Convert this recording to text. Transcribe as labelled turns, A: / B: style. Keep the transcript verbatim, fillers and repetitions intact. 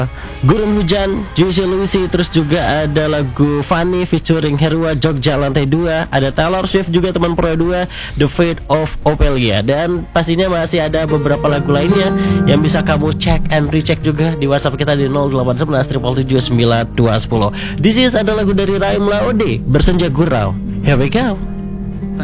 A: Gurun Hujan, Juicy Luicy, terus juga ada lagu Funny featuring Herwa Jogja Lantai dua, ada Taylor Swift juga teman Pro dua, The Fate of Ophelia, dan pastinya masih ada beberapa lagu lainnya yang bisa kamu cek and recheck juga di WhatsApp kita di nol delapan satu satu tujuh tujuh sembilan dua satu nol. This is ada lagu dari Raim Laode, Bersenja Gurau. Here we go.